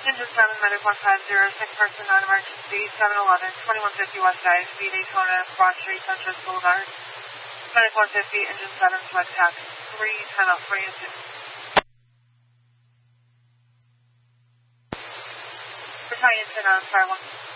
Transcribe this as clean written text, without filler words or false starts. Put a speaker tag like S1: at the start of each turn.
S1: Engine 7, Medic 150, sick person, non-emergency, 711, 2150 West ISB, Daytona, Broad Street, Sunshine Boulevard. Medic 150, Engine 7, Sweat Tax 3, time out 3 and 2. Battalion 10 on Fire 1.